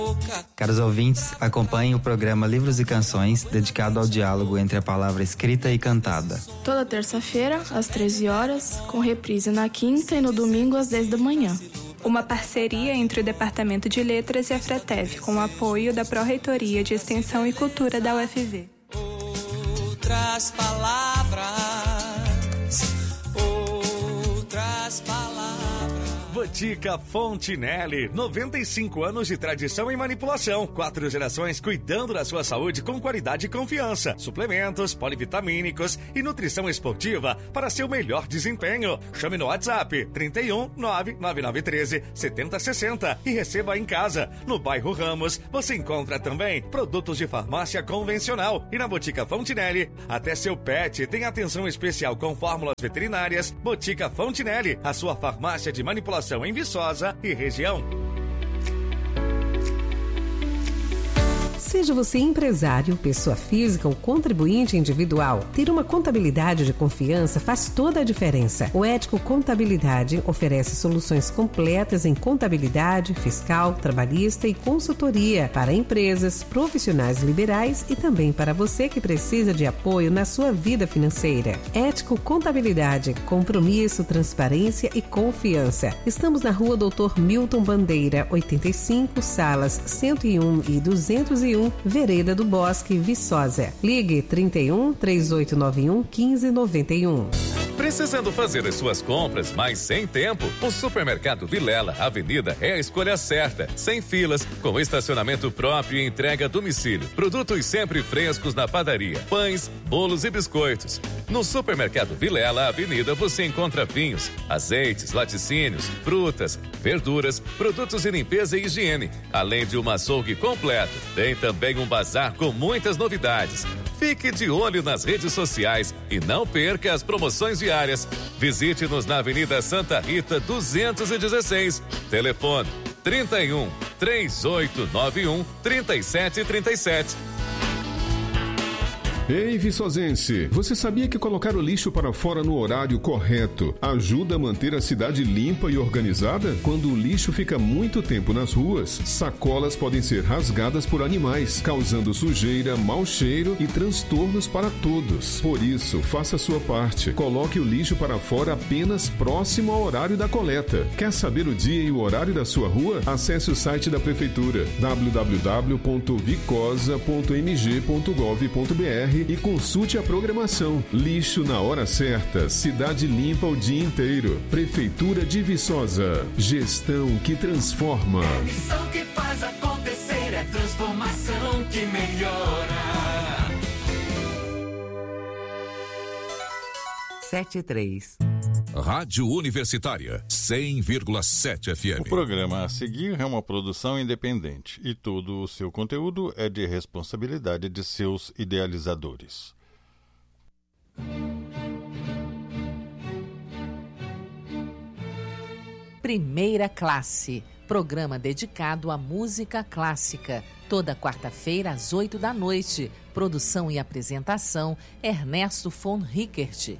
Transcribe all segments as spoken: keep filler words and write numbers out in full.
Caros ouvintes, acompanhem o programa Livros e Canções, dedicado ao diálogo entre a palavra escrita e cantada. Toda terça-feira, às treze horas, com reprise na quinta e no domingo às dez da manhã. Uma parceria entre o Departamento de Letras e a Fratef, com o apoio da Pró-Reitoria de Extensão e Cultura da U F V. Outras palavras, outras palavras. Botica Fontinelli, noventa e cinco anos de tradição em manipulação, quatro gerações cuidando da sua saúde com qualidade e confiança, suplementos, polivitamínicos e nutrição esportiva para seu melhor desempenho. Chame no WhatsApp trinta e um, nove nove nove um três, sete zero seis zero e receba em casa. No bairro Ramos, você encontra também produtos de farmácia convencional e na Botica Fontinelli, até seu pet tem atenção especial com fórmulas veterinárias. Botica Fontinelli, a sua farmácia de manipulação em Viçosa e região. Seja você empresário, pessoa física ou contribuinte individual, ter uma contabilidade de confiança faz toda a diferença. O Ético Contabilidade oferece soluções completas em contabilidade, fiscal, trabalhista e consultoria para empresas, profissionais liberais e também para você que precisa de apoio na sua vida financeira. Ético Contabilidade, compromisso, transparência e confiança. Estamos na Rua Doutor Milton Bandeira, oitenta e cinco, salas cento e um e duzentos e um, Vereda do Bosque, Viçosa. Ligue trinta e um, três oito nove um, um cinco nove um. Precisando fazer as suas compras, mas sem tempo? O Supermercado Vilela Avenida é a escolha certa. Sem filas, com estacionamento próprio e entrega a domicílio. Produtos sempre frescos na padaria, pães, bolos e biscoitos. No Supermercado Vilela Avenida você encontra vinhos, azeites, laticínios, frutas, verduras, produtos de limpeza e higiene, além de um açougue completo. Tem também um bazar com muitas novidades. Fique de olho nas redes sociais e não perca as promoções diárias. Visite-nos na Avenida Santa Rita duzentos e dezesseis. Telefone trinta e um, três oito nove um, três sete três sete. Ei, viçosense, você sabia que colocar o lixo para fora no horário correto ajuda a manter a cidade limpa e organizada? Quando o lixo fica muito tempo nas ruas, sacolas podem ser rasgadas por animais, causando sujeira, mau cheiro e transtornos para todos. Por isso, faça a sua parte. Coloque o lixo para fora apenas próximo ao horário da coleta. Quer saber o dia e o horário da sua rua? Acesse o site da Prefeitura w w w ponto vicosa ponto m g ponto gov ponto b r e consulte a programação. Lixo na hora certa, cidade limpa o dia inteiro. Prefeitura de Viçosa. Gestão que transforma. É missão que faz acontecer, é transformação que melhora. sete e três. Rádio Universitária, cem vírgula sete F M. O programa a seguir é uma produção independente e todo o seu conteúdo é de responsabilidade de seus idealizadores. Primeira Classe, programa dedicado à música clássica. Toda quarta-feira às oito da noite. Produção e apresentação, Ernesto von Rickert.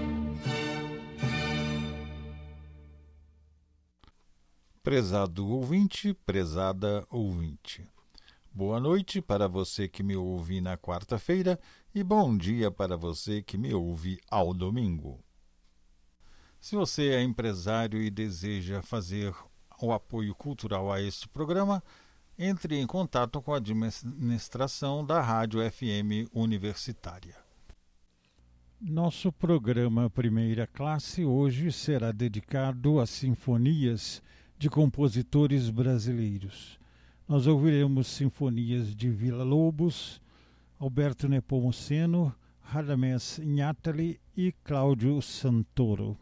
Prezado ouvinte, prezada ouvinte. Boa noite para você que me ouve na quarta-feira e bom dia para você que me ouve ao domingo. Se você é empresário e deseja fazer o apoio cultural a este programa, entre em contato com a administração da Rádio F M Universitária. Nosso programa Primeira Classe hoje será dedicado às sinfonias de compositores brasileiros. Nós ouviremos sinfonias de Villa-Lobos, Alberto Nepomuceno, Radamés Inátali e Cláudio Santoro.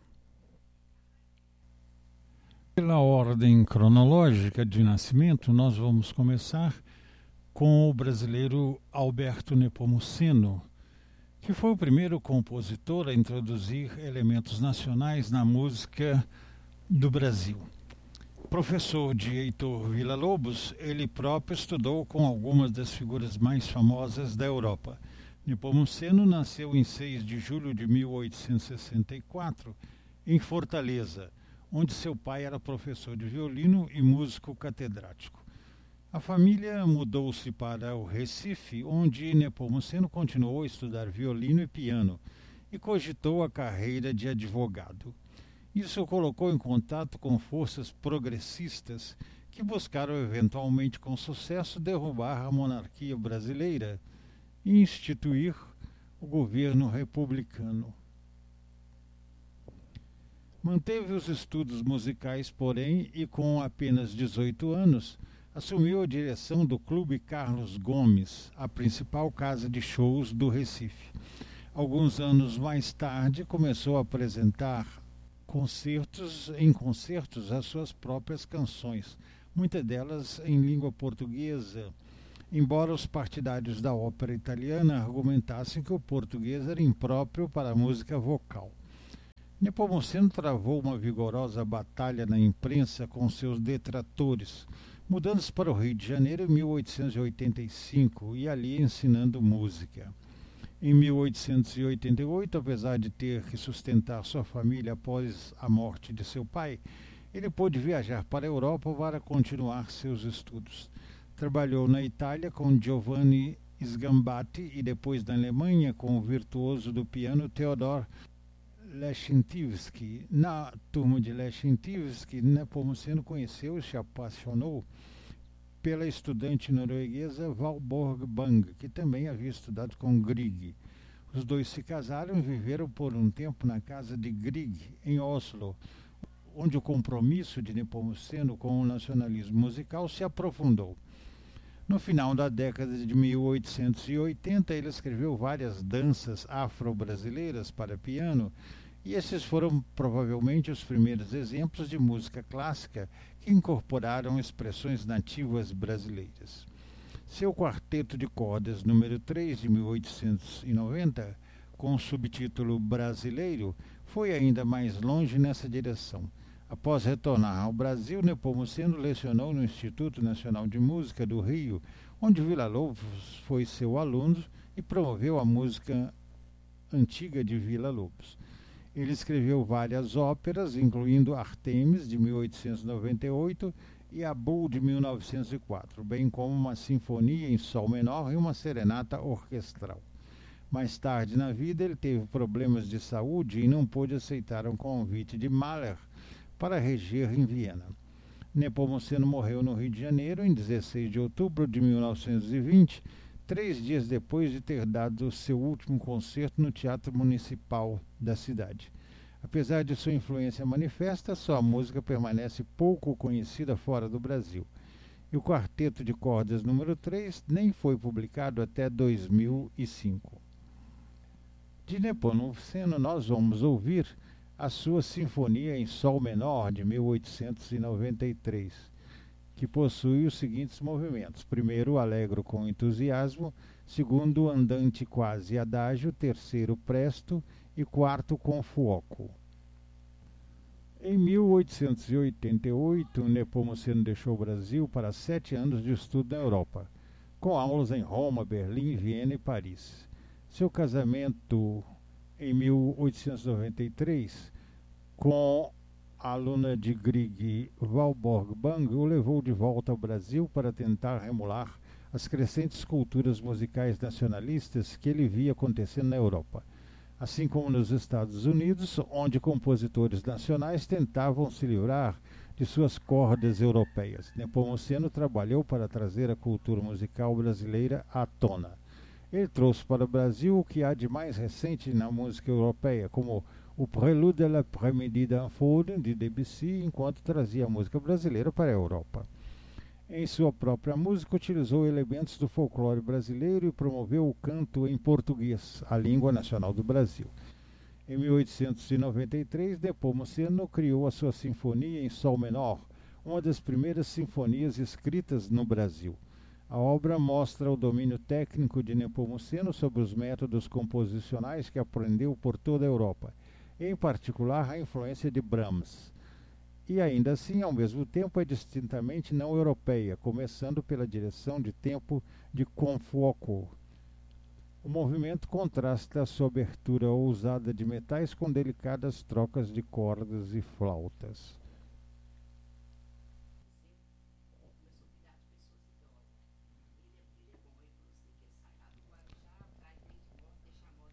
Pela ordem cronológica de nascimento, nós vamos começar com o brasileiro Alberto Nepomuceno, que foi o primeiro compositor a introduzir elementos nacionais na música do Brasil. Professor de Heitor Villa-Lobos, ele próprio estudou com algumas das figuras mais famosas da Europa. Nepomuceno nasceu em seis de julho de mil oitocentos e sessenta e quatro, em Fortaleza, onde seu pai era professor de violino e músico catedrático. A família mudou-se para o Recife, onde Nepomuceno continuou a estudar violino e piano e cogitou a carreira de advogado. Isso o colocou em contato com forças progressistas que buscaram eventualmente com sucesso derrubar a monarquia brasileira e instituir o governo republicano. Manteve os estudos musicais, porém, e com apenas dezoito anos, assumiu a direção do Clube Carlos Gomes, a principal casa de shows do Recife. Alguns anos mais tarde, começou a apresentar concertos em concertos as suas próprias canções, muitas delas em língua portuguesa, embora os partidários da ópera italiana argumentassem que o português era impróprio para a música vocal. Nepomuceno travou uma vigorosa batalha na imprensa com seus detratores, mudando-se para o Rio de Janeiro em mil oitocentos e oitenta e cinco e ali ensinando música. Em mil oitocentos e oitenta e oito, apesar de ter que sustentar sua família após a morte de seu pai, ele pôde viajar para a Europa para continuar seus estudos. Trabalhou na Itália com Giovanni Sgambati e depois na Alemanha com o virtuoso do piano Theodor Leschintivsky. Na turma de Leschintivsky, Nepomuceno conheceu e se apaixonou pela estudante norueguesa Valborg Bang, que também havia estudado com Grieg. Os dois se casaram e viveram por um tempo na casa de Grieg, em Oslo, onde o compromisso de Nepomuceno com o nacionalismo musical se aprofundou. No final da década de mil oitocentos e oitenta, ele escreveu várias danças afro-brasileiras para piano, e esses foram provavelmente os primeiros exemplos de música clássica que incorporaram expressões nativas brasileiras. Seu quarteto de cordas número três, de mil oitocentos e noventa, com o subtítulo Brasileiro, foi ainda mais longe nessa direção. Após retornar ao Brasil, Nepomuceno lecionou no Instituto Nacional de Música do Rio, onde Villa-Lobos foi seu aluno e promoveu a música antiga de Villa-Lobos. Ele escreveu várias óperas, incluindo Artemis, de mil oitocentos e noventa e oito, e A Bull, de mil novecentos e quatro, bem como uma sinfonia em sol menor e uma serenata orquestral. Mais tarde na vida, ele teve problemas de saúde e não pôde aceitar um convite de Mahler para reger em Viena. Nepomuceno morreu no Rio de Janeiro em dezesseis de outubro de mil novecentos e vinte, três dias depois de ter dado seu último concerto no Teatro Municipal da cidade. Apesar de sua influência manifesta, sua música permanece pouco conhecida fora do Brasil. E o quarteto de cordas número três nem foi publicado até dois mil e cinco. De Nepomuceno nós vamos ouvir a sua Sinfonia em Sol Menor, de mil oitocentos e noventa e três, que possui os seguintes movimentos: primeiro, Allegro com entusiasmo; segundo, Andante quasi adagio; terceiro, Presto; e quarto, com fuoco. Em mil oitocentos e oitenta e oito, Nepomuceno deixou o Brasil para sete anos de estudo na Europa, com aulas em Roma, Berlim, Viena e Paris. Seu casamento em mil oitocentos e noventa e três, com a aluna de Grieg, Valborg Bang, o levou de volta ao Brasil para tentar remolar as crescentes culturas musicais nacionalistas que ele via acontecendo na Europa, assim como nos Estados Unidos, onde compositores nacionais tentavam se livrar de suas cordas europeias. Nepomuceno trabalhou para trazer a cultura musical brasileira à tona. Ele trouxe para o Brasil o que há de mais recente na música europeia, como o Prélude de l'après-midi d'un Faune, de Debussy, enquanto trazia a música brasileira para a Europa. Em sua própria música, utilizou elementos do folclore brasileiro e promoveu o canto em português, a língua nacional do Brasil. Em mil oitocentos e noventa e três, Nepomuceno criou a sua Sinfonia em Sol Menor, uma das primeiras sinfonias escritas no Brasil. A obra mostra o domínio técnico de Nepomuceno sobre os métodos composicionais que aprendeu por toda a Europa, em particular a influência de Brahms. E ainda assim, ao mesmo tempo, é distintamente não europeia, começando pela direção de tempo de Confuoco. O movimento contrasta a sua abertura ousada de metais com delicadas trocas de cordas e flautas.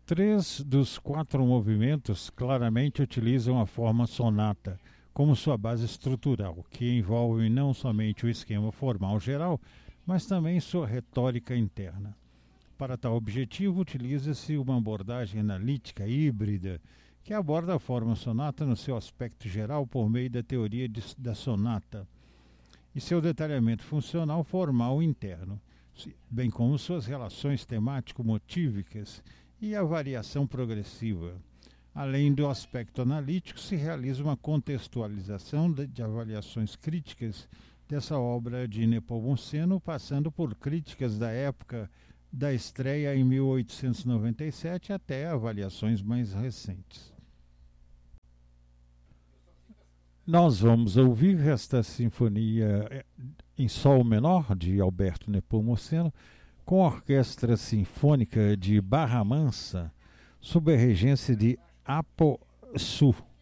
Três dos quatro movimentos claramente utilizam a forma sonata como sua base estrutural, que envolve não somente o esquema formal geral, mas também sua retórica interna. Para tal objetivo, utiliza-se uma abordagem analítica híbrida, que aborda a forma sonata no seu aspecto geral por meio da teoria de, da sonata e seu detalhamento funcional formal interno, bem como suas relações temático-motívicas e a variação progressiva. Além do aspecto analítico, se realiza uma contextualização de, de avaliações críticas dessa obra de Nepomuceno, passando por críticas da época da estreia em mil oitocentos e noventa e sete até avaliações mais recentes. Nós vamos ouvir esta sinfonia em sol menor de Alberto Nepomuceno com a Orquestra Sinfônica de Barra Mansa, sob a regência de Apo Su.